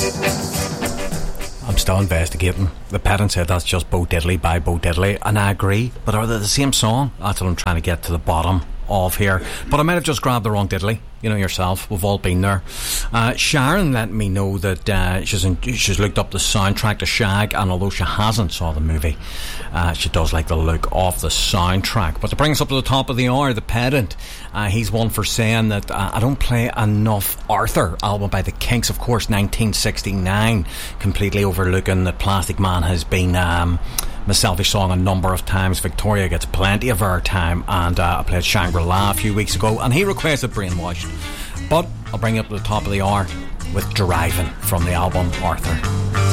I'm still investigating. The pedant said that's just Bo Diddley by Bo Diddley, and I agree, but are they the same song? That's what I'm trying to get to the bottom of here. But I might have just grabbed the wrong Diddley. You know yourself, we've all been there. Sharon let me know that she's looked up the soundtrack to Shag, and although she hasn't saw the movie, she does like the look of the soundtrack. But to bring us up to the top of the hour, the pedant, he's one for saying that I don't play enough Arthur, album by the Kinks, of course, 1969, completely overlooking that Plastic Man has been my selfish song a number of times. Victoria gets plenty of our time, and I played Shangri-La a few weeks ago, and he requested Brainwashed. But I'll bring you up to the top of the hour with Driving from the album Arthur.